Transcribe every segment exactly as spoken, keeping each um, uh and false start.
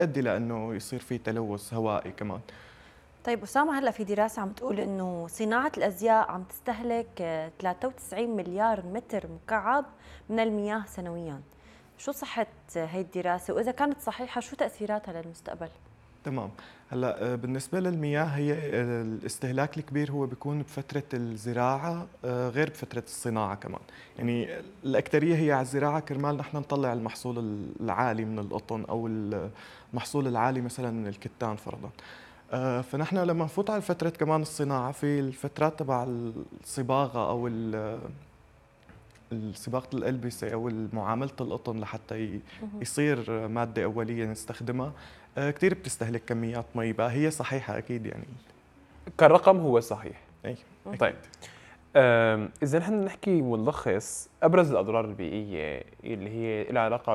تؤدي لانه يصير في تلوث هوائي كمان. طيب أسامة، هلا في دراسة عم تقول إنه صناعة الأزياء عم تستهلك آه، ثلاثة وتسعين مليار متر مكعب من المياه سنويا. شو صحة آه، هي الدراسة، وإذا كانت صحيحة شو تأثيراتها للمستقبل؟ تمام. هلا آه، بالنسبه للمياه هي آه، الاستهلاك الكبير هو بيكون بفتره الزراعه آه، غير بفتره الصناعه كمان. يعني الاكثريه هي على الزراعه كرمال نحن نطلع المحصول العالي من القطن او المحصول العالي مثلا من الكتان فرضا. آه، فنحن لما نفوت على فتره كمان الصناعه في الفترات تبع الصباغه او ال- صباغه الالبسه او معامله القطن لحتى ي- مهم. يصير ماده اوليه نستخدمها. آه، كثير بتستهلك كميات مي بقى، هي صحيحه اكيد يعني. كالرقم هو صحيح. اي طيب، اكيد. أم، إذا نحن نحكي ونلخص أبرز الأضرار البيئية اللي هي لها علاقة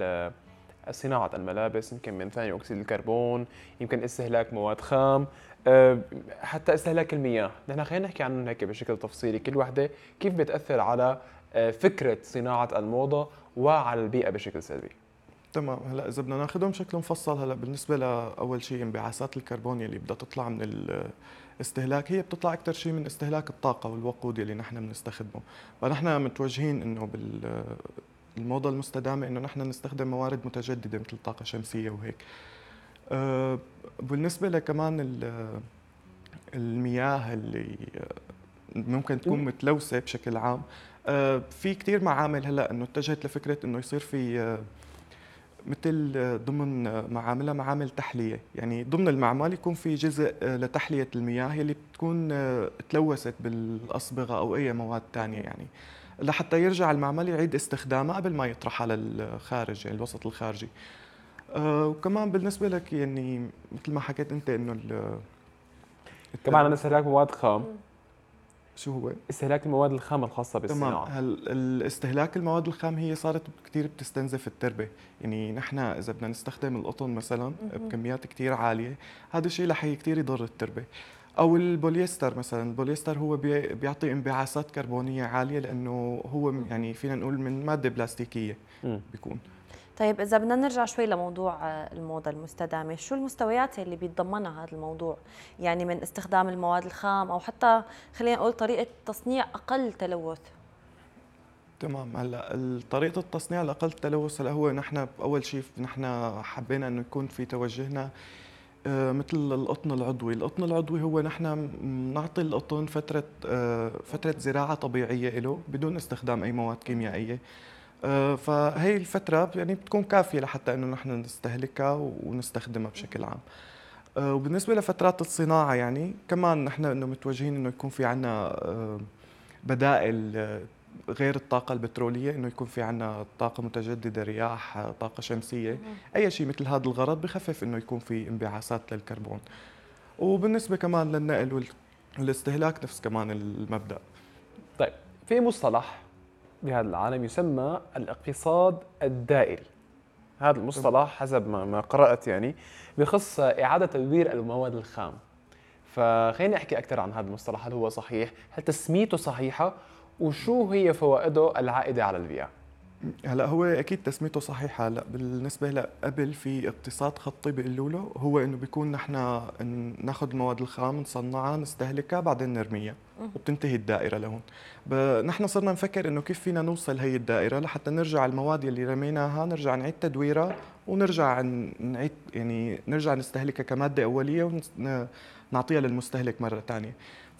بصناعة الملابس، يمكن من ثاني أكسيد الكربون، يمكن استهلاك مواد خام، أم، حتى استهلاك المياه. نحن خلينا نحكي عنهم هيك بشكل تفصيلي، كل وحدة كيف بتأثر على أه، فكرة صناعة الموضة وعلى البيئة بشكل سلبي. تمام. هلا اذا بدنا ناخذهم بشكل مفصل، هلا بالنسبه لاول شيء انبعاثات الكربون اللي بدها تطلع من الاستهلاك، هي بتطلع اكثر شيء من استهلاك الطاقه والوقود اللي نحن بنستخدمه. فنحن متوجهين انه بال الموضة المستدامة انه نحن نستخدم موارد متجددة مثل الطاقة الشمسية وهيك. أه بالنسبة لكمان ال- المياه اللي ممكن تكون متلوثة بشكل عام، أه في كتير معامل هلا انه اتجهت لفكرة انه يصير في أه مثل آه، ضمن آه، معاملها معامل تحلية. يعني ضمن المعمل يكون في جزء آه، لتحلية المياه اللي بتكون آه، تلوثت بالأصبغة أو أي مواد تانية، يعني لحتى يرجع المعمل يعيد استخدامها قبل ما يطرحها للخارج، يعني الوسط الخارجي. آه، وكمان بالنسبة لك يعني مثل ما حكيت أنت إنه ال- كمان عندنا التلوث. استهلاك مواد خام، شو هو؟ استهلاك المواد الخام الخاصة تمام. بالصناعة. هل الاستهلاك المواد الخام هي صارت كثير بتستنزف التربه. يعني نحن اذا بدنا نستخدم القطن مثلا مهم. بكميات كثير عاليه، هذا الشيء رح كثير يضر التربه. او البوليستر مثلا، البوليستر هو بي- بيعطي انبعاثات كربونيه عاليه لانه هو يعني فينا نقول من ماده بلاستيكيه مم. بيكون. طيب إذا بدنا نرجع شوي لموضوع آه، الموضة المستدامة، شو المستويات اللي بيتضمنها هذا الموضوع؟ يعني من استخدام المواد الخام أو حتى خلينا نقول طريقة تصنيع أقل تلوث. تمام. هلا طريقه التصنيع الاقل تلوث، هلا هو نحن اول شيء نحن حبينا انه يكون في توجهنا آه، مثل القطن العضوي. القطن العضوي هو نحن نعطي القطن فترة آه، فترة زراعة طبيعية له بدون استخدام أي مواد كيميائية. آه، فهي الفترة يعني بتكون كافية لحتى إنه نحن نستهلكها ونستخدمها بشكل عام. آه، وبالنسبة لفترات الصناعة يعني كمان نحن إنه متوجهين إنه يكون في عنا آه، بدائل آه، غير الطاقة البترولية، إنه يكون في عنا طاقة متجددة، رياح، آه، طاقة شمسية، أي شيء مثل هذا الغرض بخفف إنه يكون في انبعاثات للكربون. وبالنسبة كمان للنقل وال- والاستهلاك نفس كمان المبدأ. طيب، في مصطلح بهذا العالم يسمى الاقتصاد الدائري. هذا تم- المصطلح حسب ما ما قرأت يعني بخص إعادة تدوير المواد الخام. فخليني أحكي أكثر عن هذا المصطلح، هل هو صحيح؟ هل تسميته صحيحة؟ وشو هي فوائده العائدة على البيئة؟ هلا هو اكيد تسميته صحيحه. هلا بالنسبه ل قبل في اقتصاد خطي بيقولوا له، هو انه بيكون نحن ناخذ المواد الخام نصنعها نستهلكها بعدين نرميها وبتنتهي الدائره لهون. ب- نحن صرنا نفكر انه كيف فينا نوصل هي الدائره لحتى نرجع المواد اللي رميناها نرجع نعيد تدويرها ونرجع ن- نعيد يعني نرجع نستهلكها كماده اوليه ونعطيها للمستهلك مره ثانيه.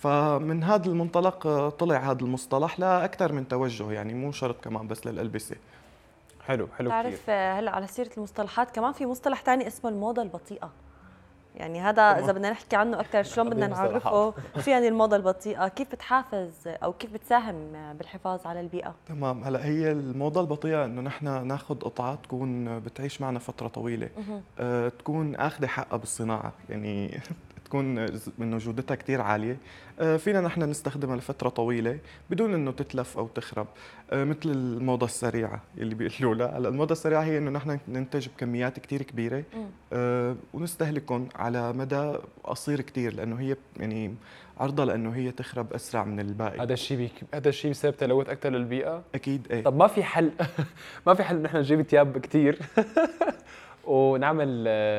فمن هذا المنطلق آه، طلع هذا المصطلح لأكثر من توجه، يعني مو شرط كمان بس للألبسة. حلو، حلو كثير. تعرف آه، هلا على سيرة المصطلحات كمان في مصطلح تاني اسمه الموضة البطيئة. يعني هذا إذا تمام. بدنا نحكي عنه أكثر شلون بدنا قضية مصطلحات. نعرفه، شو يعني الموضة البطيئة، كيف بتحافظ أو كيف بتساهم بالحفاظ على البيئة؟ تمام. هلا هي الموضة البطيئة انه نحن ناخذ قطعات تكون بتعيش معنا فترة طويلة، مهم. أه تكون اخذة حقها بالصناعة، يعني تكون ز- انه جودتها كثير عالية. أه فينا نحن نستخدمها لفترة طويلة بدون انه تتلف او تخرب. أه مثل الموضة السريعة اللي بيقولوا لها. هلا الموضة السريعة هي انه نحن ننتج بكميات كثير كبيرة مم. أه ونستهلكهم على مدى قصير كثير، لانه هي يعني عرضة لانه هي تخرب اسرع من الباقي. هذا الشيء بيك... هذا الشيء بسبب تلوث أكثر للبيئة. اكيد ايه. طب ما في حل؟ ما في حل إن احنا نجيب ثياب كثير ونعمل